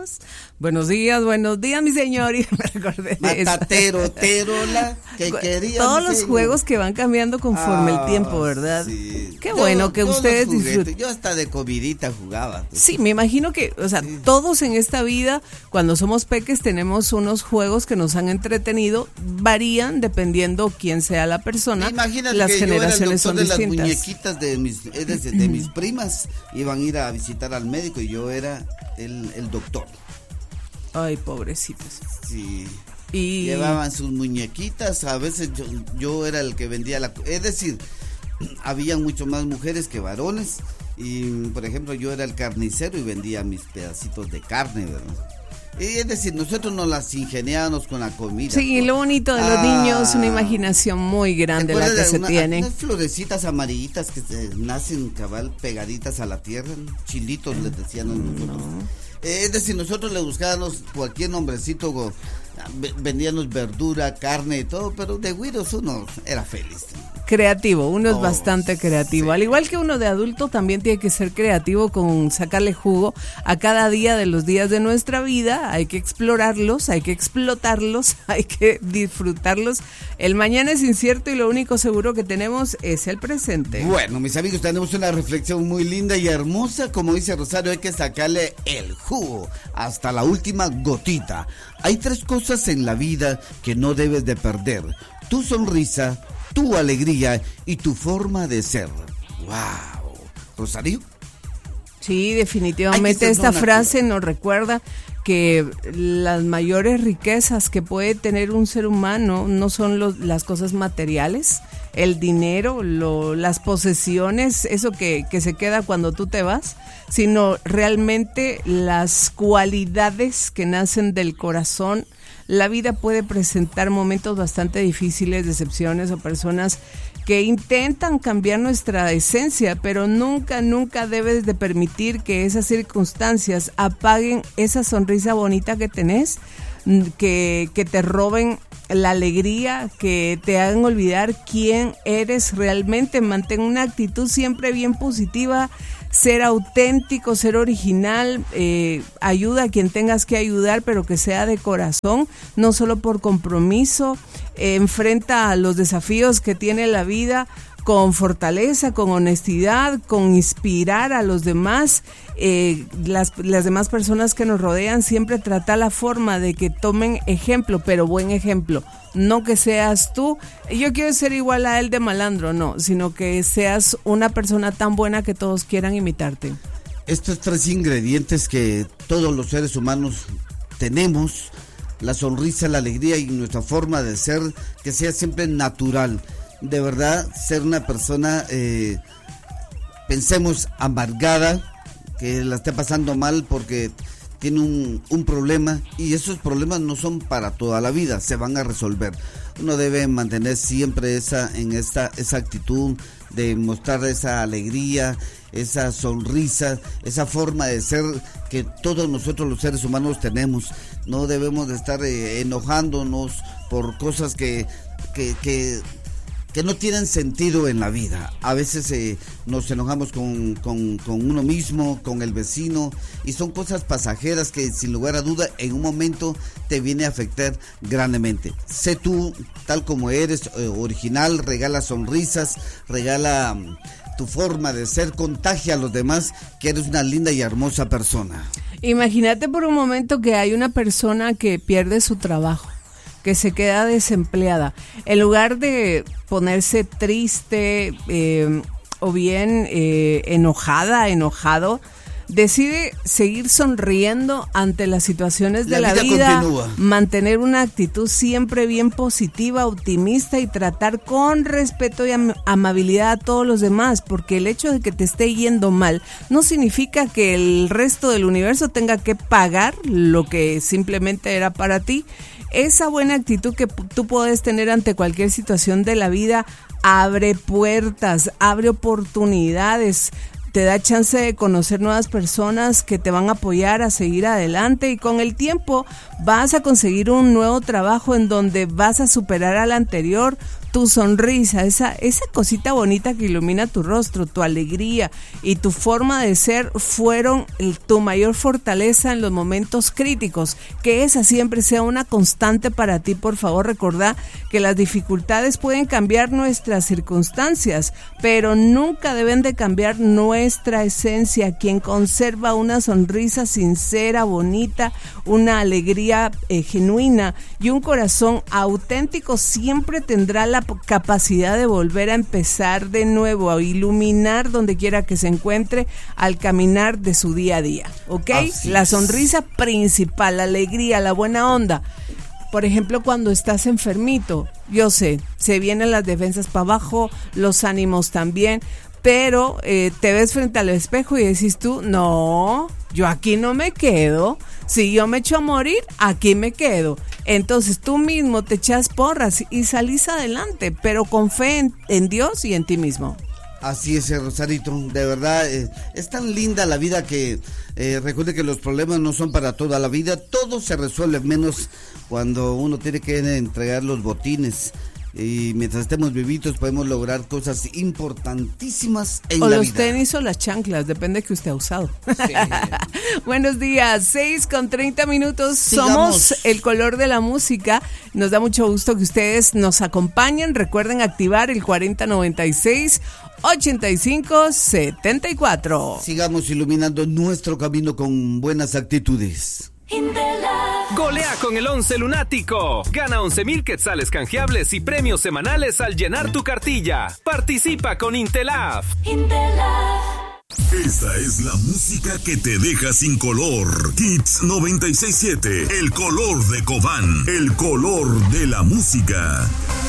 días. Buenos días, mi señor. Y me recordé de Matatero, terola, que quería. Todos los juegos que van cambiando conforme el tiempo, ¿verdad? Sí. Qué bueno que ustedes disfruten. Yo hasta de comidita jugaba. Sí, me imagino que, todos en esta vida, cuando somos peques, tenemos unos juegos que nos han entretenido, varían dependiendo quién sea la persona. Imagínate las que generaciones yo era el doctor son de las distintas. muñequitas de mis primas, iban a ir a visitar al médico y yo era el doctor. Ay, pobrecitos. Sí. Y llevaban sus muñequitas, a veces yo era el que vendía es decir, había mucho más mujeres que varones y, por ejemplo, yo era el carnicero y vendía mis pedacitos de carne, ¿verdad? Y es decir, nosotros nos las ingeniábamos con la comida. Sí, lo bonito de los niños, una imaginación muy grande la que se tiene. Unas florecitas amarillitas que nacen cabal pegaditas a la tierra, chilitos les decían nosotros. No. Es decir, nosotros le buscábamos cualquier nombrecito, vendíamos verdura, carne y todo, pero de güiros uno era feliz. Creativo, uno es bastante creativo. Sí. Al igual que uno de adulto, también tiene que ser creativo con sacarle jugo a cada día de los días de nuestra vida. Hay que explorarlos, hay que explotarlos, hay que disfrutarlos. El mañana es incierto y lo único seguro que tenemos es el presente. Bueno, mis amigos, tenemos una reflexión muy linda y hermosa. Como dice Rosario, hay que sacarle el jugo hasta la última gotita. Hay 3 cosas en la vida que no debes de perder: tu sonrisa, tu alegría y tu forma de ser. ¡Wow! ¿Rosario? Sí, definitivamente esta frase nos recuerda que las mayores riquezas que puede tener un ser humano no son las cosas materiales, el dinero, las posesiones, eso que se queda cuando tú te vas, sino realmente las cualidades que nacen del corazón. La vida puede presentar momentos bastante difíciles, decepciones o personas que intentan cambiar nuestra esencia, pero nunca debes de permitir que esas circunstancias apaguen esa sonrisa bonita que tenés, que te roben la alegría, que te hagan olvidar quién eres realmente. Mantén una actitud siempre bien positiva, ser auténtico, ser original, ayuda a quien tengas que ayudar, pero que sea de corazón, no solo por compromiso. Enfrenta a los desafíos que tiene la vida con fortaleza, con honestidad, con inspirar a los demás, las demás personas que nos rodean. Siempre trata la forma de que tomen ejemplo, pero buen ejemplo, no que seas tú, yo quiero ser igual a él de malandro, no, sino que seas una persona tan buena que todos quieran imitarte. Estos 3 ingredientes que todos los seres humanos tenemos: la sonrisa, la alegría y nuestra forma de ser, que sea siempre natural. De verdad, ser una persona, pensemos, amargada, que la esté pasando mal porque tiene un problema, y esos problemas no son para toda la vida, se van a resolver. Uno debe mantener siempre esa actitud de mostrar esa alegría, esa sonrisa, esa forma de ser que todos nosotros los seres humanos tenemos. No debemos de estar enojándonos por cosas que no tienen sentido en la vida. A veces nos enojamos con uno mismo, con el vecino, y son cosas pasajeras que sin lugar a duda en un momento te viene a afectar grandemente. Sé tú tal como eres, original, regala sonrisas, regala tu forma de ser, contagia a los demás que eres una linda y hermosa persona. Imagínate por un momento que hay una persona que pierde su trabajo, que se queda desempleada. En lugar de ponerse triste o bien enojado, decide seguir sonriendo ante las situaciones de la vida, mantener una actitud siempre bien positiva, optimista, y tratar con respeto y amabilidad a todos los demás, porque el hecho de que te esté yendo mal no significa que el resto del universo tenga que pagar lo que simplemente era para ti. Esa buena actitud que tú puedes tener ante cualquier situación de la vida abre puertas, abre oportunidades, te da chance de conocer nuevas personas que te van a apoyar a seguir adelante, y con el tiempo vas a conseguir un nuevo trabajo en donde vas a superar al anterior. tu sonrisa, esa cosita bonita que ilumina tu rostro, tu alegría y tu forma de ser fueron tu mayor fortaleza en los momentos críticos. Que esa siempre sea una constante para ti. Por favor, recordá que las dificultades pueden cambiar nuestras circunstancias, pero nunca deben de cambiar nuestra esencia. Quien conserva una sonrisa sincera, bonita, una alegría genuina y un corazón auténtico siempre tendrá la capacidad de volver a empezar de nuevo, a iluminar donde quiera que se encuentre al caminar de su día a día, ¿ok? La sonrisa principal, la alegría, la buena onda. Por ejemplo, cuando estás enfermito, yo sé, se vienen las defensas para abajo, los ánimos también, pero te ves frente al espejo y decís tú, no, yo aquí no me quedo. Si yo me echo a morir, aquí me quedo. Entonces tú mismo te echas porras y salís adelante, pero con fe en Dios y en ti mismo. Así es, Rosarito, de verdad, es tan linda la vida que recuerde que los problemas no son para toda la vida, todo se resuelve, menos cuando uno tiene que entregar los botines. Y mientras estemos vivitos podemos lograr cosas importantísimas en la vida. O los tenis o las chanclas, depende que usted ha usado. Sí. Buenos días, 6:30. Sigamos. Somos el color de la música. Nos da mucho gusto que ustedes nos acompañen. Recuerden activar el 4096-8574. Sigamos iluminando nuestro camino con buenas actitudes. Golea con el 11 lunático. Gana 11,000 quetzales canjeables y premios semanales al llenar tu cartilla. Participa con Intelaf. Esta es la música que te deja sin color. Hits 96.7, el color de Cobán, el color de la música.